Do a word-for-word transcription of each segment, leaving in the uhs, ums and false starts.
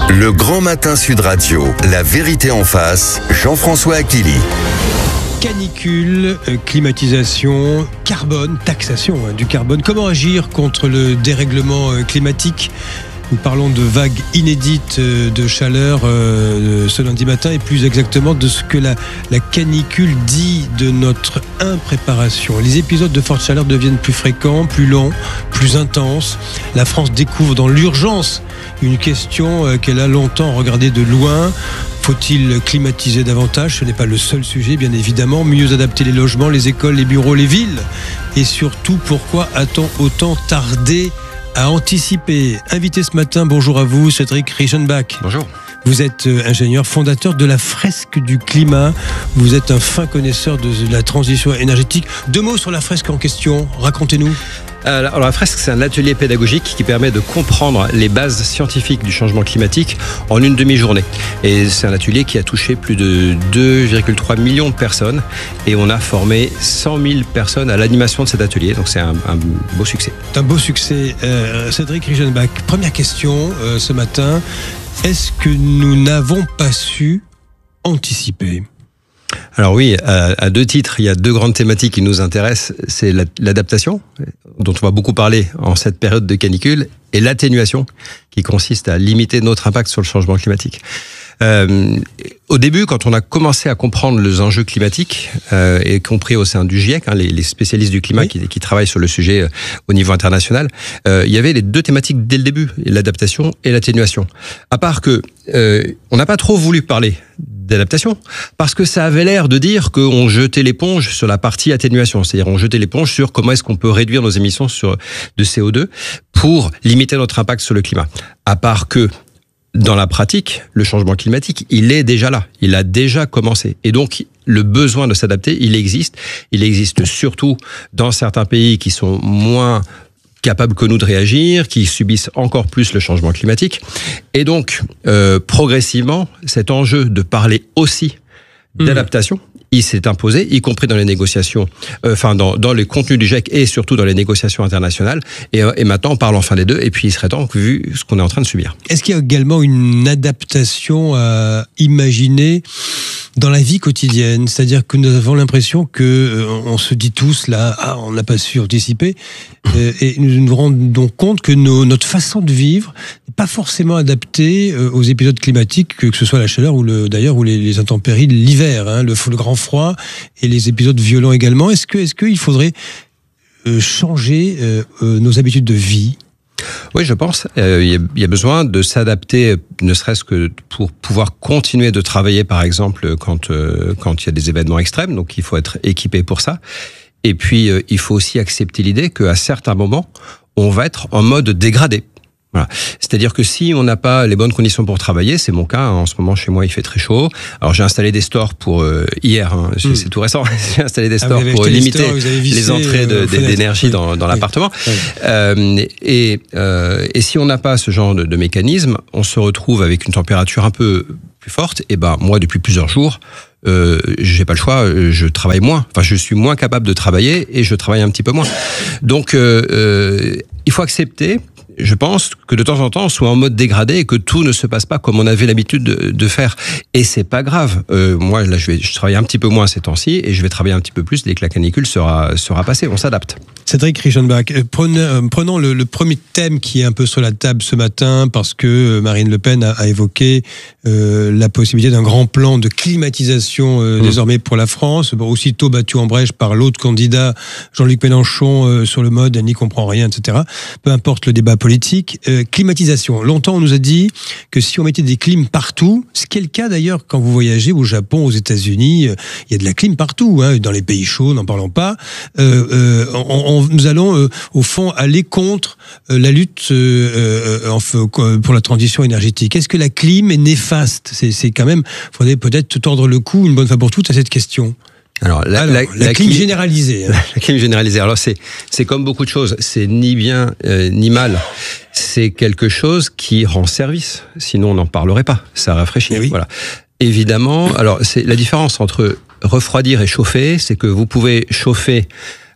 Le Grand Matin Sud Radio, la vérité en face, Jean-François Achilly. Canicule, climatisation, carbone, taxation hein, du carbone. Comment agir contre le dérèglement climatique ? Nous parlons de vagues inédites de chaleur euh, ce lundi matin et plus exactement de ce que la, la canicule dit de notre impréparation. Les épisodes de forte chaleur deviennent plus fréquents, plus longs, plus intenses. La France découvre dans l'urgence une question euh, qu'elle a longtemps regardée de loin. Faut-il climatiser davantage ? Ce n'est pas le seul sujet, bien évidemment. Mieux adapter les logements, les écoles, les bureaux, les villes. Et surtout, pourquoi a-t-on autant tardé à anticiper? Invité ce matin, bonjour à vous, Cédric Reichenbach. Bonjour. Vous êtes ingénieur, fondateur de la fresque du climat. Vous êtes un fin connaisseur de la transition énergétique. Deux mots sur la fresque en question, racontez-nous. Alors la fresque, c'est un atelier pédagogique qui permet de comprendre les bases scientifiques du changement climatique en une demi-journée. Et c'est un atelier qui a touché plus de deux virgule trois millions de personnes et on a formé cent mille personnes à l'animation de cet atelier. Donc c'est un, un beau succès. C'est un beau succès. Euh, Cédric Reichenbach, première question euh, ce matin. Est-ce que nous n'avons pas su anticiper ? Alors oui, à, à deux titres, il y a deux grandes thématiques qui nous intéressent. C'est la, l'adaptation, dont on va beaucoup parler en cette période de canicule, et l'atténuation, qui consiste à limiter notre impact sur le changement climatique. Euh, au début, quand on a commencé à comprendre les enjeux climatiques, euh, y compris au sein du GIEC, hein, les, les spécialistes du climat oui. qui, qui travaillent sur le sujet euh, au niveau international, euh, il y avait les deux thématiques dès le début, l'adaptation et l'atténuation. À part que euh, on n'a pas trop voulu parler d'adaptation, parce que ça avait l'air de dire qu'on jetait l'éponge sur la partie atténuation, c'est-à-dire on jetait l'éponge sur comment est-ce qu'on peut réduire nos émissions sur, de C O deux pour limiter notre impact sur le climat. À part que dans la pratique, le changement climatique, il est déjà là, il a déjà commencé. Et donc, le besoin de s'adapter, il existe. Il existe surtout dans certains pays qui sont moins capables que nous de réagir, qui subissent encore plus le changement climatique. Et donc, euh, progressivement, cet enjeu de parler aussi d'adaptation, mmh. il s'est imposé, y compris dans les négociations, euh, enfin dans, dans les contenus du GIEC et surtout dans les négociations internationales. Et, et maintenant, on parle enfin des deux. Et puis, il serait temps, vu ce qu'on est en train de subir. Est-ce qu'il y a également une adaptation à imaginer dans la vie quotidienne? C'est-à-dire que nous avons l'impression que euh, on se dit tous là, ah, on n'a pas su anticiper, euh, et nous nous rendons compte que nos, notre façon de vivre n'est pas forcément adaptée euh, aux épisodes climatiques, que, que ce soit la chaleur ou le, d'ailleurs ou les, les intempéries de l'hiver, hein, le, le grand froid et les épisodes violents également. Est-ce que, est-ce qu'il faudrait euh, changer euh, euh, nos habitudes de vie ? Oui, je pense. Euh, il y a, il y a besoin de s'adapter, ne serait-ce que pour pouvoir continuer de travailler, par exemple, quand euh, quand il y a des événements extrêmes. Donc, il faut être équipé pour ça. Et puis, euh, il faut aussi accepter l'idée qu'à certains moments, on va être en mode dégradé. Voilà. C'est-à-dire que si on n'a pas les bonnes conditions pour travailler, c'est mon cas, hein, en ce moment chez moi il fait très chaud. Alors j'ai installé des stores pour euh, hier, hein, c'est, mmh. c'est tout récent. J'ai installé des stores ah, pour limiter stores, vissé, les entrées de, euh, d'énergie oui. dans, dans oui. l'appartement. Oui. Euh, et, euh, et si on n'a pas ce genre de, de mécanisme, on se retrouve avec une température un peu plus forte. Et ben moi depuis plusieurs jours, euh, j'ai pas le choix, je travaille moins. Enfin je suis moins capable de travailler et je travaille un petit peu moins. Donc euh, euh, il faut accepter. Je pense que de temps en temps, on soit en mode dégradé et que tout ne se passe pas comme on avait l'habitude de, de faire. Et c'est pas grave. Euh, moi, là, je vais, je travaille un petit peu moins ces temps-ci et je vais travailler un petit peu plus dès que la canicule sera, sera passée. On s'adapte. Cédric Reichenbach, prenons, prenons le, le premier thème qui est un peu sur la table ce matin parce que Marine Le Pen a, a évoqué euh, la possibilité d'un grand plan de climatisation euh, mmh. désormais pour la France. Bon, aussitôt battu en brèche par l'autre candidat, Jean-Luc Mélenchon, euh, sur le mode « elle n'y comprend rien », et cetera. Peu importe le débat politique. Politique, euh, climatisation. Longtemps, on nous a dit que si on mettait des clims partout, ce qui est le cas d'ailleurs quand vous voyagez au Japon, aux États-Unis, il euh, y a de la clim partout, hein, dans les pays chauds, n'en parlons pas. Euh, euh, on, on, nous allons euh, au fond aller contre euh, la lutte euh, euh, en, pour la transition énergétique. Est-ce que la clim est néfaste ? C'est, c'est quand même, il faudrait peut-être tordre le cou une bonne fois pour toutes à cette question. Alors, la, Alors, la, la, la clim, clim généralisée. Hein. La clim généralisée. Alors, c'est, c'est comme beaucoup de choses. C'est ni bien, euh, ni mal. C'est quelque chose qui rend service. Sinon, on n'en parlerait pas. Ça rafraîchit. Oui. Voilà. Évidemment. Alors, c'est la différence entre refroidir et chauffer, c'est que vous pouvez chauffer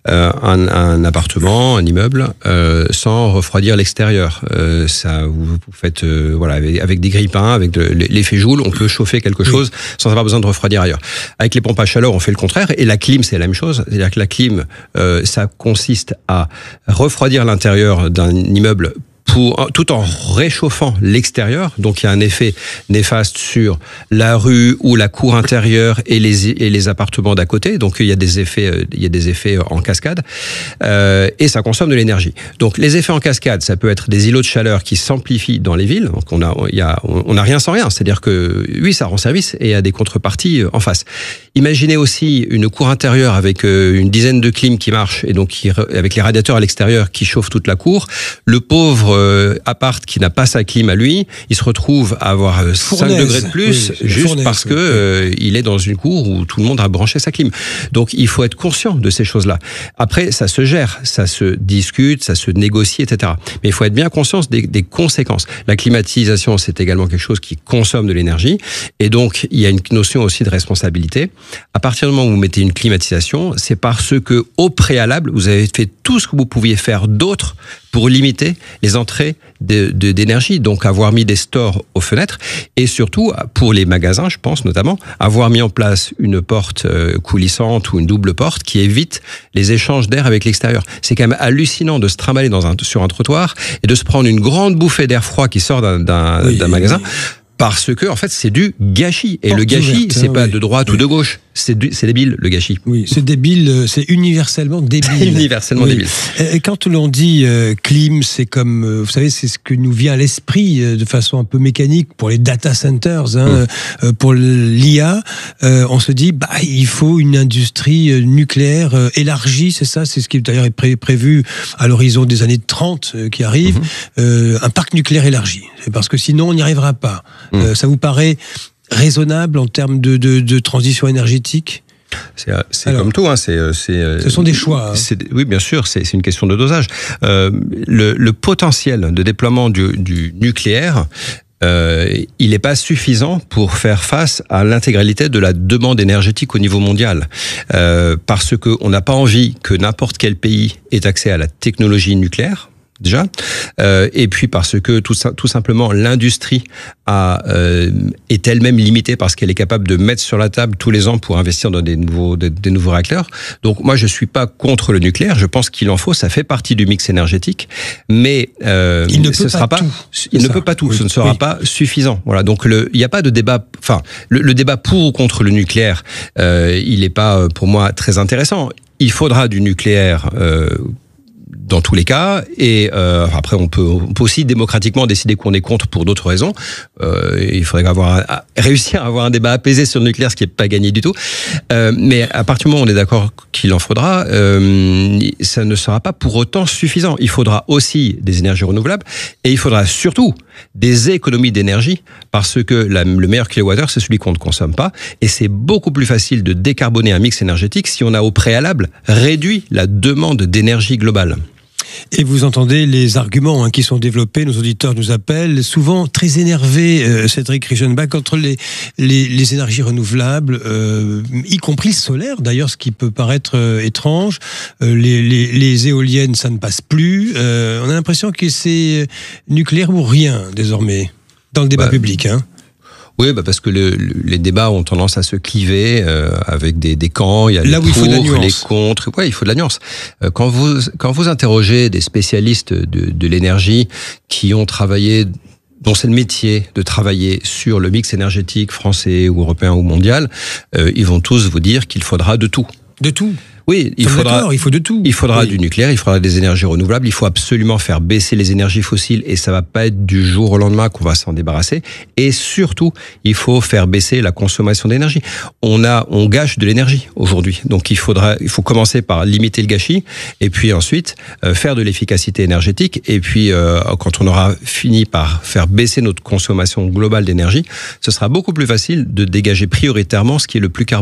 euh, un, un appartement, un immeuble, euh, sans refroidir l'extérieur. Euh, ça, vous, vous faites, euh, voilà, avec, avec des grille-pains, avec de, l'effet Joule, on peut chauffer quelque chose oui. sans avoir besoin de refroidir ailleurs. Avec les pompes à chaleur, on fait le contraire. Et la clim, c'est la même chose. C'est-à-dire que la clim, euh, ça consiste à refroidir l'intérieur d'un immeuble pour, tout en réchauffant l'extérieur. Donc il y a un effet néfaste sur la rue ou la cour intérieure et les, et les appartements d'à côté. Donc il y a des effets, il y a des effets en cascade euh, et ça consomme de l'énergie. Donc les effets en cascade, ça peut être des îlots de chaleur qui s'amplifient dans les villes. Donc on a, il y a, on a rien sans rien. C'est-à-dire que oui, ça rend service et il y a des contreparties en face. Imaginez aussi une cour intérieure avec une dizaine de clims qui marchent et donc qui, avec les radiateurs à l'extérieur qui chauffent toute la cour. Le pauvre euh, appart qui n'a pas sa clim à lui, il se retrouve à avoir fournaise. cinq degrés de plus oui, juste fournaise, parce que euh, il est dans une cour où tout le monde a branché sa clim. Donc il faut être conscient de ces choses-là. Après, ça se gère, ça se discute, ça se négocie, et cetera. Mais il faut être bien conscient des, des conséquences. La climatisation, c'est également quelque chose qui consomme de l'énergie et donc il y a une notion aussi de responsabilité. À partir du moment où vous mettez une climatisation, c'est parce que au préalable, vous avez fait tout ce que vous pouviez faire d'autre pour limiter les entrées de, de, d'énergie, donc avoir mis des stores aux fenêtres et surtout pour les magasins, je pense notamment, avoir mis en place une porte euh, coulissante ou une double porte qui évite les échanges d'air avec l'extérieur. C'est quand même hallucinant de se trimballer dans un, sur un trottoir et de se prendre une grande bouffée d'air froid qui sort d'un, d'un, oui, d'un magasin. Oui. Parce que, en fait, c'est du gâchis. Et Porte le gâchis, ouverte, c'est hein, pas oui. de droite oui. ou de gauche. C'est, du, c'est débile, le gâchis. Oui, c'est débile, c'est universellement débile. universellement oui. débile. Et quand l'on dit euh, clim, c'est comme, euh, vous savez, c'est ce que nous vient à l'esprit euh, de façon un peu mécanique pour les data centers, hein, mmh. euh, pour l'I A. Euh, on se dit, bah, il faut une industrie euh, nucléaire euh, élargie, c'est ça, c'est ce qui d'ailleurs est pré- prévu à l'horizon des années trente euh, qui arrive, mmh. euh, un parc nucléaire élargi. C'est parce que sinon, on n'y arrivera pas. Mmh. Euh, ça vous paraît raisonnable en termes de, de, de transition énergétique ? C'est, c'est Alors, comme tout, hein, c'est, c'est. Ce sont des choix. Hein. C'est, oui, bien sûr, c'est, c'est une question de dosage. Euh, le, le potentiel de déploiement du, du nucléaire, euh, il n'est pas suffisant pour faire face à l'intégralité de la demande énergétique au niveau mondial, euh, parce que on n'a pas envie que n'importe quel pays ait accès à la technologie nucléaire. Déjà, euh, et puis parce que tout, tout simplement l'industrie a, euh, est elle-même limitée parce qu'elle est capable de mettre sur la table tous les ans pour investir dans des nouveaux, des, des nouveaux réacteurs. Donc moi je suis pas contre le nucléaire, je pense qu'il en faut, ça fait partie du mix énergétique, mais euh, il ne ce peut sera pas, pas, tout. il ça. ne peut pas tout, oui. ce ne sera oui. pas suffisant. Voilà, donc le, il n'y a pas de débat, enfin le, le débat pour ou contre le nucléaire, euh, il n'est pas pour moi très intéressant. Il faudra du nucléaire. Euh, dans tous les cas, et euh, après on peut, on peut aussi démocratiquement décider qu'on est contre pour d'autres raisons. Euh, il faudrait avoir un, réussir à avoir un débat apaisé sur le nucléaire, ce qui n'est pas gagné du tout. Euh, mais à partir du moment où on est d'accord qu'il en faudra, euh, ça ne sera pas pour autant suffisant. Il faudra aussi des énergies renouvelables, et il faudra surtout des économies d'énergie, parce que la, le meilleur kilowattheure, c'est celui qu'on ne consomme pas, et c'est beaucoup plus facile de décarboner un mix énergétique si on a au préalable réduit la demande d'énergie globale. Et vous entendez les arguments hein, qui sont développés, nos auditeurs nous appellent, souvent très énervés, euh, Cédric Reichenbach, contre les, les, les énergies renouvelables, euh, y compris le solaire, d'ailleurs, ce qui peut paraître euh, étrange. Euh, les, les, les éoliennes, ça ne passe plus. Euh, on a l'impression que c'est nucléaire ou rien, désormais, dans le débat bah, public. Hein. Oui, bah parce que le, le, les débats ont tendance à se cliver euh, avec des, des camps. Il y a Là les où il pour, faut de la nuance. les contre. Ouais, il faut de la nuance. Euh, quand vous quand vous interrogez des spécialistes de, de l'énergie qui ont travaillé, dont c'est le métier de travailler sur le mix énergétique français ou européen ou mondial, euh, ils vont tous vous dire qu'il faudra de tout. De tout. Oui, il faudra, il faut de tout. Il faudra oui. du nucléaire, il faudra des énergies renouvelables, il faut absolument faire baisser les énergies fossiles et ça va pas être du jour au lendemain qu'on va s'en débarrasser. Et surtout, il faut faire baisser la consommation d'énergie. On a, on gâche de l'énergie aujourd'hui. Donc il faudra, il faut commencer par limiter le gâchis et puis ensuite euh, faire de l'efficacité énergétique. Et puis euh, quand on aura fini par faire baisser notre consommation globale d'énergie, ce sera beaucoup plus facile de dégager prioritairement ce qui est le plus carboné.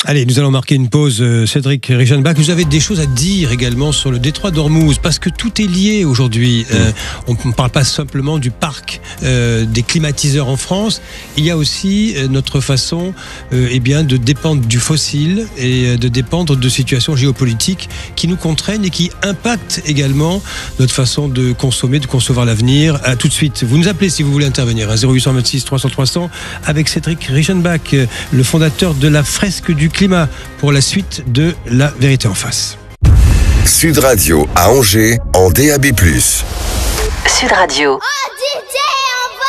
Allez, nous allons marquer une pause. Cédric Reichenbach, vous avez des choses à dire également sur le détroit d'Ormuz, parce que tout est lié aujourd'hui. Mmh. Euh, on ne parle pas simplement du parc euh, des climatiseurs en France. Il y a aussi euh, notre façon euh, eh bien, de dépendre du fossile et de dépendre de situations géopolitiques qui nous contraignent et qui impactent également notre façon de consommer, de concevoir l'avenir. À tout de suite. Vous nous appelez si vous voulez intervenir. Hein, zéro huit deux six trois cents trois cents avec Cédric Reichenbach, le fondateur de la Fresque du Climat, pour la suite de La Vérité en face. Sud Radio à Angers en D A B plus. Sud Radio.